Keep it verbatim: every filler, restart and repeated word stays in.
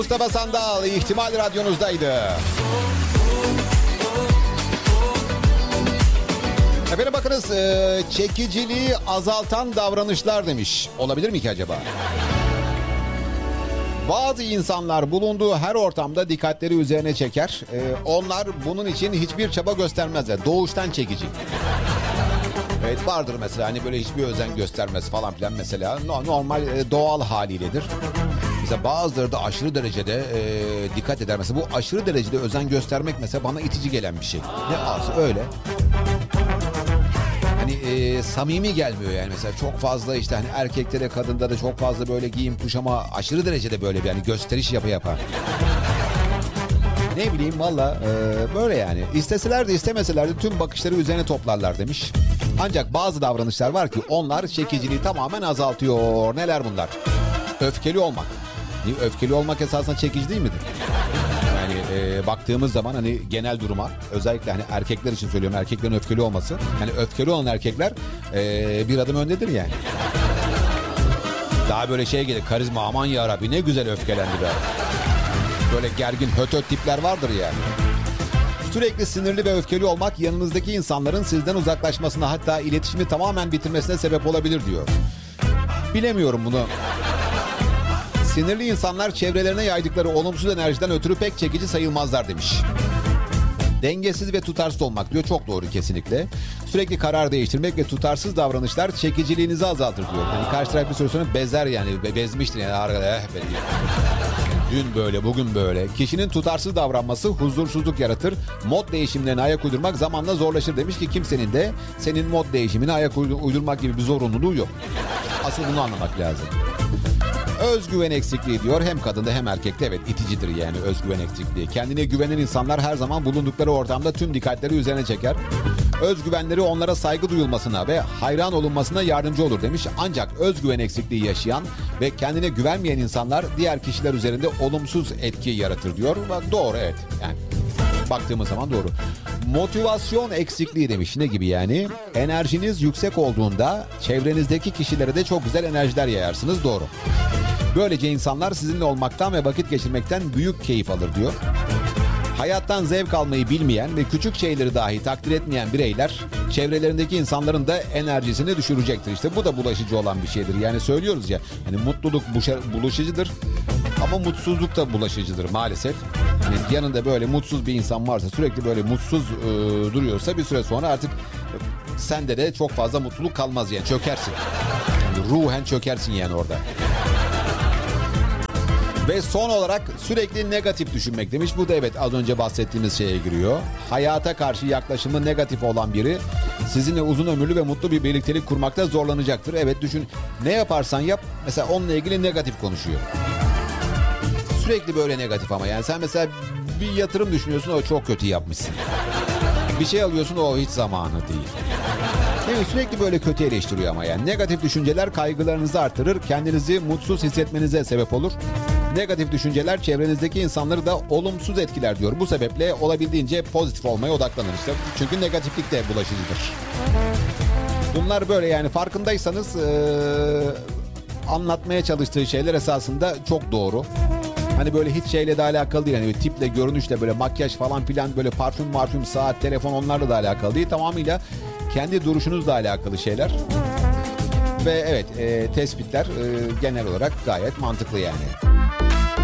Mustafa Sandal İhtimal Radyonuzdaydı. Efendim bakınız, çekiciliği azaltan davranışlar demiş. Olabilir mi ki acaba? Bazı insanlar bulunduğu her ortamda dikkatleri üzerine çeker. Onlar bunun için hiçbir çaba göstermezler. Doğuştan çekici. Evet, vardır mesela hani böyle hiçbir özen göstermez falan filan mesela. Normal doğal haliyledir. Mesela bazıları da aşırı derecede e, dikkat eder. Mesela bu aşırı derecede özen göstermek mesela bana itici gelen bir şey. Ne az öyle. Hani e, samimi gelmiyor yani mesela çok fazla işte hani erkekte de kadında da çok fazla böyle giyim kuşama aşırı derecede böyle bir hani gösteriş yapı yapar. Ne bileyim valla e, böyle yani. İsteseler de istemeseler de tüm bakışları üzerine toplarlar demiş. Ancak bazı davranışlar var ki onlar çekiciliği tamamen azaltıyor. Neler bunlar? Öfkeli olmak. Öfkeli olmak esasında çekici değil midir? Yani e, baktığımız zaman hani genel duruma özellikle hani erkekler için söylüyorum, erkeklerin öfkeli olması. Yani öfkeli olan erkekler e, bir adım öndedir yani. Daha böyle şey gelir, karizma, aman yarabbi ne güzel öfkelendi be. Böyle gergin höt höt tipler vardır yani. Sürekli sinirli ve öfkeli olmak yanınızdaki insanların sizden uzaklaşmasına, hatta iletişimi tamamen bitirmesine sebep olabilir diyor. Bilemiyorum bunu. Sinirli insanlar çevrelerine yaydıkları olumsuz enerjiden ötürü pek çekici sayılmazlar demiş. Dengesiz ve tutarsız olmak diyor, çok doğru kesinlikle. Sürekli karar değiştirmek ve tutarsız davranışlar çekiciliğinizi azaltır diyor. Yani karşı taraf bir süre sonra bezer yani, bezmiştir yani. Arkada, eh, dün böyle, bugün böyle. Kişinin tutarsız davranması huzursuzluk yaratır. Mod değişimlerine ayak uydurmak zamanla zorlaşır demiş ki kimsenin de senin mod değişimine ayak uydurmak gibi bir zorunluluğu yok. Asıl bunu anlamak lazım. Özgüven eksikliği diyor. Hem kadında hem erkekte evet iticidir yani özgüven eksikliği. Kendine güvenen insanlar her zaman bulundukları ortamda tüm dikkatleri üzerine çeker. Özgüvenleri onlara saygı duyulmasına ve hayran olunmasına yardımcı olur demiş. Ancak özgüven eksikliği yaşayan ve kendine güvenmeyen insanlar diğer kişiler üzerinde olumsuz etki yaratır diyor. Doğru, evet yani. Baktığımız zaman doğru. Motivasyon eksikliği demiş. Ne gibi yani? Enerjiniz yüksek olduğunda çevrenizdeki kişilere de çok güzel enerjiler yayarsınız. Doğru. Böylece insanlar sizinle olmaktan ve vakit geçirmekten büyük keyif alır diyor. Hayattan zevk almayı bilmeyen ve küçük şeyleri dahi takdir etmeyen bireyler çevrelerindeki insanların da enerjisini düşürecektir. İşte bu da bulaşıcı olan bir şeydir. Yani söylüyoruz ya hani mutluluk bulaşıcıdır ama mutsuzluk da bulaşıcıdır maalesef. Yani yanında böyle mutsuz bir insan varsa, sürekli böyle mutsuz e, duruyorsa bir süre sonra artık sende de çok fazla mutluluk kalmaz yani, çökersin. Yani ruhen çökersin yani orada. Ve son olarak sürekli negatif düşünmek demiş. Bu da evet az önce bahsettiğimiz şeye giriyor. Hayata karşı yaklaşımı negatif olan biri sizinle uzun ömürlü ve mutlu bir birliktelik kurmakta zorlanacaktır. Evet düşün, ne yaparsan yap mesela onunla ilgili negatif konuşuyor. Sürekli böyle negatif ama yani sen mesela bir yatırım düşünüyorsun, o çok kötü yapmışsın. Bir şey alıyorsun, o hiç zamanı değil. Değil mi? Sürekli böyle kötü eleştiriyor ama yani. Negatif düşünceler kaygılarınızı artırır, kendinizi mutsuz hissetmenize sebep olur. Negatif düşünceler çevrenizdeki insanları da olumsuz etkiler diyor. Bu sebeple olabildiğince pozitif olmaya odaklanın işte. Çünkü negatiflik de bulaşıcıdır. Bunlar böyle yani farkındaysanız ee, anlatmaya çalıştığı şeyler esasında çok doğru. Hani böyle hiç şeyle de alakalı değil. Hani tiple, görünüşle, böyle makyaj falan filan, böyle parfüm, marfüm, saat, telefon, onlarla da alakalı değil. Tamamıyla kendi duruşunuzla alakalı şeyler. Ve evet e, tespitler e, genel olarak gayet mantıklı yani.